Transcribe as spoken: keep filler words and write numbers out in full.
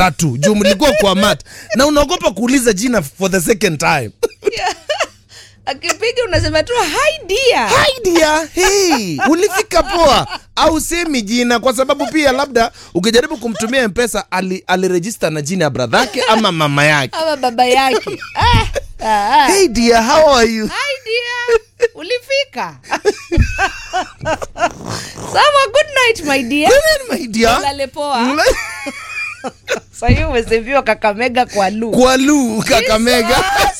tatu juu mlikuwa kwa mat na unaogopa kuuliza jina for the second time. Yeah. Akipiga unasema tu hi dear. Hi dear. Hey, ulifika poa. Au semi jina kwa sababu pia labda ukijaribu kumtumia M-Pesa ali aliregister na jina ya brother yake ama mama yake ama baba yake. Ah, ah. Hey dear, how are you? Hi dear. Ulifika. Sawa, good night my dear. Good night my dear. Lale poa. Sasa hiyo umeseviwa Kakamega kwa Lu. Kwa Lu Kakamega.